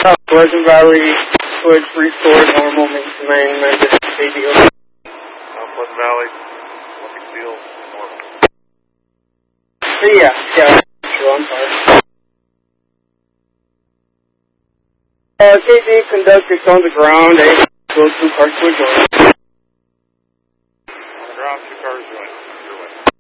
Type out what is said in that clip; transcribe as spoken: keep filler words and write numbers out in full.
Uh, Pleasant Valley was restored normal main member A D O. Uh, Pleasant Valley, looking field, normal. Yeah, yeah, sure, I'm sorry. Uh, K D conducted on the ground, and goes through Parkwood Joint.